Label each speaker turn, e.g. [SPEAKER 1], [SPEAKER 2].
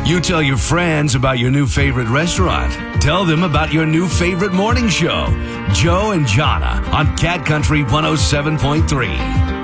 [SPEAKER 1] You tell your friends about your new favorite restaurant. Tell them about your new favorite morning show. Joe and Jonna on Cat Country 107.3.